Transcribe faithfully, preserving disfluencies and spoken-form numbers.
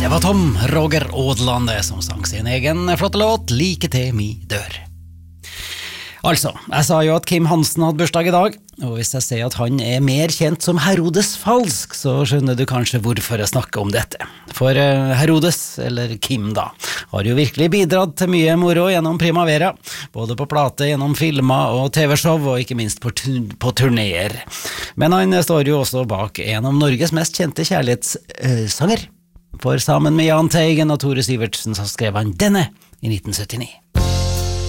Det var Tom Roger Ådland som sang sin egen flotte låt Like til mi dør. Altså, jeg sa jo at Kim Hansen hadde bursdag i dag, og hvis jeg sier at han er mer kjent som Herodes Falsk, så skjønner du kanskje hvorfor jeg snakker om dette. For uh, Herodes, eller Kim da, har jo virkelig bidratt til mye moro gjennom Primavera, både på plate, gjennom filmer og tv-show, og ikke minst på, tu- på turnéer. Men han står jo også bak en av Norges mest kjente kjærlighetssanger. Uh, For sammen med Jahn Teigen og Tore Sivertsen så skrev han denne i nitten syttini.